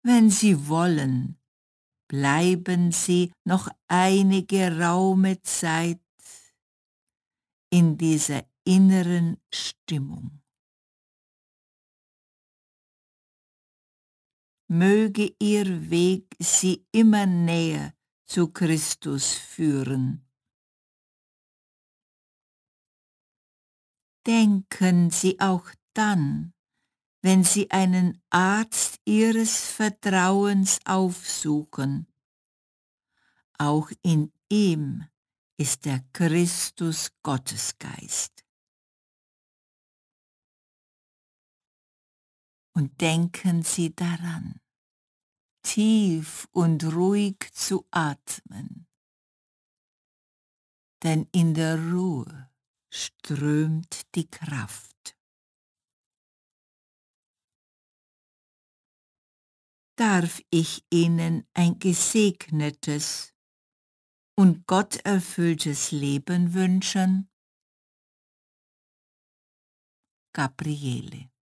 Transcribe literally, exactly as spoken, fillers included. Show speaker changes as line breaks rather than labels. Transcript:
Wenn Sie wollen, bleiben Sie noch einige raume Zeit in dieser inneren Stimmung. Möge Ihr Weg Sie immer näher zu Christus führen. Denken Sie auch dann, wenn Sie einen Arzt Ihres Vertrauens aufsuchen. Auch in ihm ist der Christus Gottesgeist. Und denken Sie daran, tief und ruhig zu atmen, denn in der Ruhe strömt die Kraft. Darf ich Ihnen ein gesegnetes und gotterfülltes Leben wünschen? Gabriele.